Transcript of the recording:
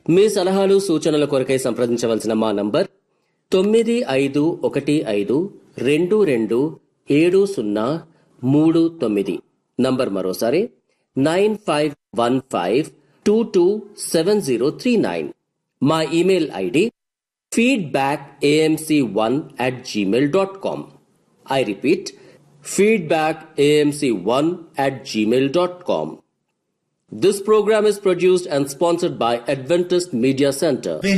మీ సలహాలు సూచనల కొరకై సంప్రదించవలసిన మా నంబర్ 9515227039. నంబర్ మరోసారి 9515227039. మా email ID feedbackamc1@gmail.com. I repeat, feedbackamc1@gmail.com. This program is produced and sponsored by Adventist Media Center.